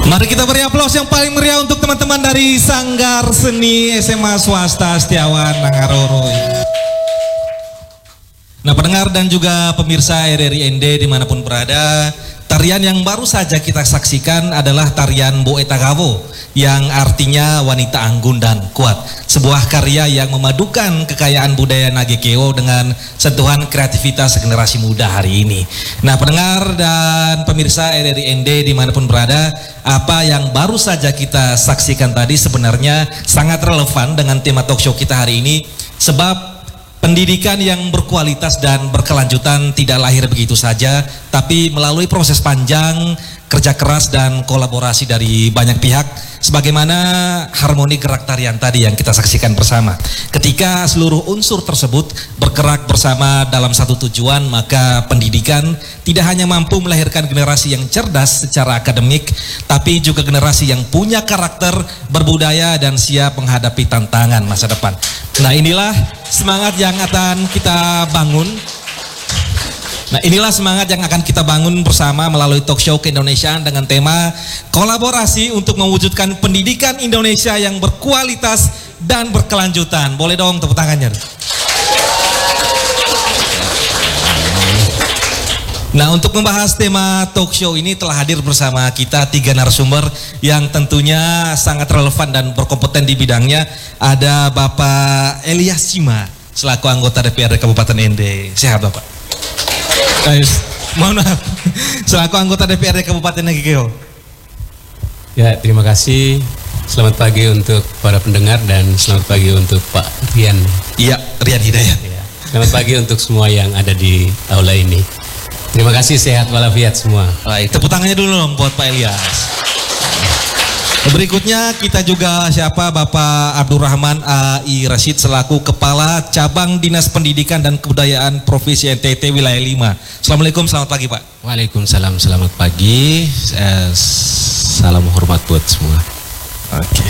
Mari kita beri aplaus yang paling meriah untuk teman-teman dari Sanggar Seni SMA Swasta Setiawan Nangaroro. Nah, pendengar dan juga pemirsa RRI ND dimanapun berada, tarian yang baru saja kita saksikan adalah tarian Boeta Gawo yang artinya wanita anggun dan kuat. Sebuah karya yang memadukan kekayaan budaya Nagekeo dengan sentuhan kreativitas generasi muda hari ini. Nah, pendengar dan pemirsa RRI ND dimanapun berada, apa yang baru saja kita saksikan tadi sebenarnya sangat relevan dengan tema talk show kita hari ini, sebab pendidikan yang berkualitas dan berkelanjutan tidak lahir begitu saja, tapi melalui proses panjang, kerja keras dan kolaborasi dari banyak pihak, sebagaimana harmoni gerak tarian tadi yang kita saksikan bersama. Ketika seluruh unsur tersebut bergerak bersama dalam satu tujuan, maka pendidikan tidak hanya mampu melahirkan generasi yang cerdas secara akademik, tapi juga generasi yang punya karakter, berbudaya dan siap menghadapi tantangan masa depan. Nah, inilah semangat yang akan kita bangun. Nah, inilah semangat yang akan kita bangun bersama melalui talk show keindonesiaan dengan tema kolaborasi untuk mewujudkan pendidikan Indonesia yang berkualitas dan berkelanjutan. Boleh dong tepuk tangannya. Nah, untuk membahas tema talk show ini telah hadir bersama kita 3 narasumber yang tentunya sangat relevan dan berkompeten di bidangnya. Ada Bapak Elias Cima selaku anggota DPRD Kabupaten ND. Sehat Bapak? Mohon maaf, selaku anggota DPRD Kabupaten Nagekeo. Ya, terima kasih. Selamat pagi untuk para pendengar dan selamat pagi untuk Pak Rian. Iya, Rian Hidayat. Ya, selamat pagi untuk semua yang ada di aula ini. Terima kasih, sehat walafiat semua. Baik, tepuk tangannya dulu dong buat Pak Elias. Berikutnya kita juga siapa Bapak Abdurrahman A.I. Rashid selaku Kepala Cabang Dinas Pendidikan dan Kebudayaan Provinsi NTT Wilayah 5. Assalamualaikum, selamat pagi Pak. Waalaikumsalam, selamat pagi. Salam hormat buat semua. Oke.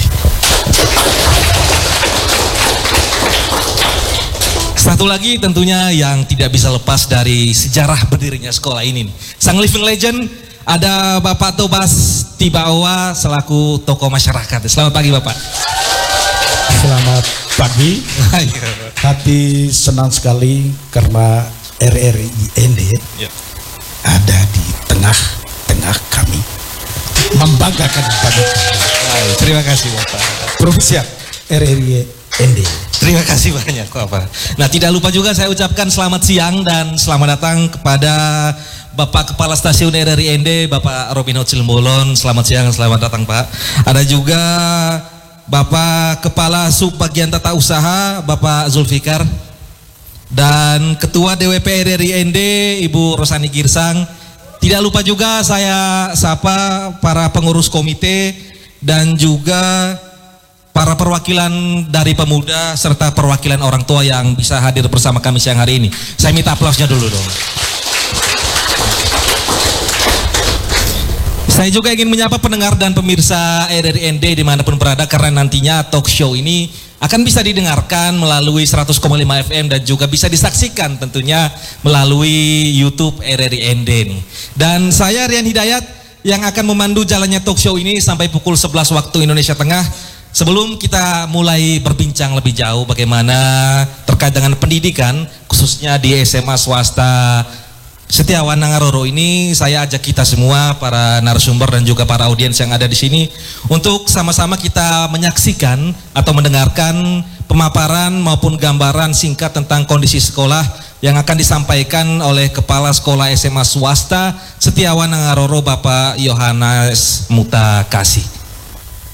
Satu lagi tentunya yang tidak bisa lepas dari sejarah berdirinya sekolah ini, sang living legend, ada Bapak Tobas Tibaowa selaku tokoh masyarakat. Selamat pagi Bapak. Selamat pagi. Hati senang sekali karena RRI ND ada di tengah-tengah kami, membanggakan banyak. Terima kasih Bapak. Provinsi RRI ND. Terima kasih banyak Bapak. Nah, tidak lupa juga saya ucapkan selamat siang dan selamat datang kepada Bapak Kepala Stasiun RRI ND, Bapak Robin Hood Cilembolon. Selamat siang, selamat datang Pak. Ada juga Bapak Kepala Subbagian Tata Usaha, Bapak Zulfikar. Dan Ketua DWP RRI ND, Ibu Rosani Girsang. Tidak lupa juga saya sapa para pengurus komite dan juga para perwakilan dari pemuda serta perwakilan orang tua yang bisa hadir bersama kami siang hari ini. Saya minta aplausnya dulu dong. Saya juga ingin menyapa pendengar dan pemirsa RRI ND dimanapun berada, karena nantinya talk show ini akan bisa didengarkan melalui 100,5 FM dan juga bisa disaksikan tentunya melalui YouTube RRI ND nih. Dan saya Rian Hidayat yang akan memandu jalannya talk show ini sampai pukul 11 waktu Indonesia Tengah. Sebelum kita mulai berbincang lebih jauh bagaimana terkait dengan pendidikan khususnya di SMA swasta Setiawan Nangaroro ini, saya ajak kita semua para narasumber dan juga para audiens yang ada di sini untuk sama-sama kita menyaksikan atau mendengarkan pemaparan maupun gambaran singkat tentang kondisi sekolah yang akan disampaikan oleh Kepala Sekolah SMA Swasta Setiawan Nangaroro Bapak Yohanes Mutakasi.